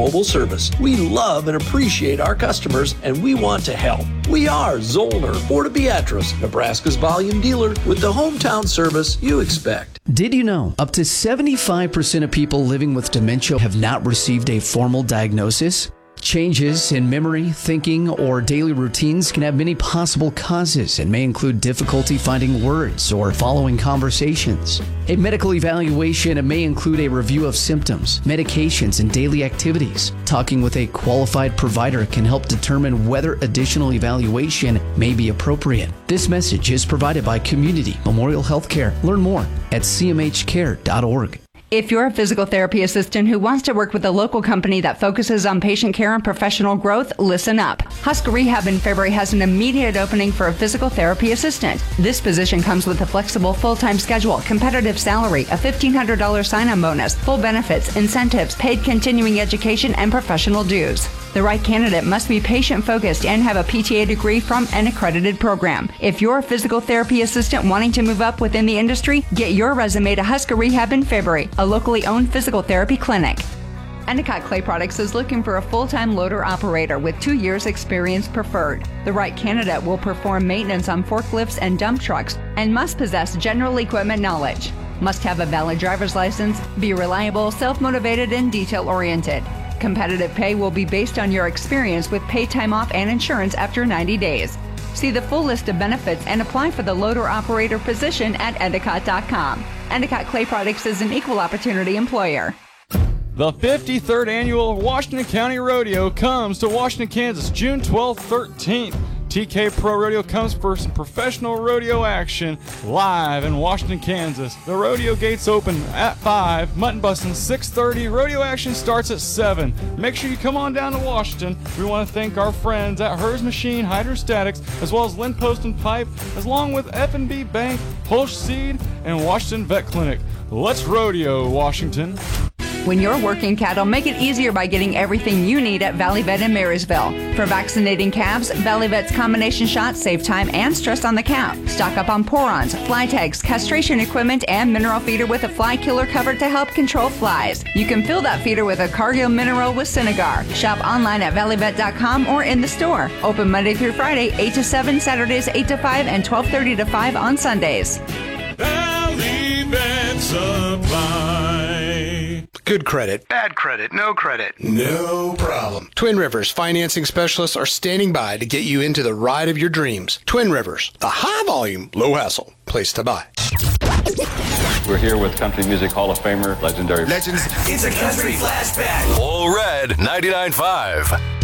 mobile service. We love and appreciate our customers, and we want to help. We are Zollner Porta Beatrice, Nebraska's volume dealer with the hometown service you expect. Did you know up to 75% of people living with dementia have not received a formal diagnosis? Changes in memory, thinking, or daily routines can have many possible causes and may include difficulty finding words or following conversations. A medical evaluation may include a review of symptoms, medications, and daily activities. Talking with a qualified provider can help determine whether additional evaluation may be appropriate. This message is provided by Community Memorial Healthcare. Learn more at cmhcare.org. If you're a physical therapy assistant who wants to work with a local company that focuses on patient care and professional growth, listen up. Husker Rehab in February has an immediate opening for a physical therapy assistant. This position comes with a flexible full-time schedule, competitive salary, a $1,500 sign-on bonus, full benefits, incentives, paid continuing education, and professional dues. The right candidate must be patient-focused and have a PTA degree from an accredited program. If you're a physical therapy assistant wanting to move up within the industry, get your resume to Husker Rehab in February, a locally owned physical therapy clinic. Endicott Clay Products is looking for a full-time loader operator with 2 years experience preferred. The right candidate will perform maintenance on forklifts and dump trucks and must possess general equipment knowledge. Must have a valid driver's license, be reliable, self-motivated, and detail-oriented. Competitive pay will be based on your experience with paid time off and insurance after 90 days. See the full list of benefits and apply for the loader operator position at Endicott.com. Endicott Clay Products is an equal opportunity employer. The 53rd Annual Washington County Rodeo comes to Washington, Kansas, June 12th, 13th. TK Pro Rodeo comes for some professional rodeo action live in Washington, Kansas. The rodeo gates open at 5, mutton busting 6:30. Rodeo action starts at 7. Make sure you come on down to Washington. We want to thank our friends at Hers Machine, Hydrostatics, as well as Lynn Post and Pipe, along with F&B Bank, Holsch Seed, and Washington Vet Clinic. Let's rodeo, Washington. When you're working cattle, make it easier by getting everything you need at Valley Vet in Marysville. For vaccinating calves, Valley Vet's combination shots save time and stress on the cow. Stock up on porons, fly tags, castration equipment, and mineral feeder with a fly killer cover to help control flies. You can fill that feeder with a Cargill mineral with Synagar. Shop online at valleyvet.com or in the store. Open Monday through Friday, 8 to 7, Saturdays 8 to 5, and 12:30 to 5 on Sundays. Valley Vet Supply. Good credit, bad credit, no credit. No problem. Twin Rivers financing specialists are standing by to get you into the ride of your dreams. Twin Rivers, the high volume, low hassle place to buy. We're here with Country Music Hall of Famer, legendary Legends. It's a country flashback. All Red 99.5.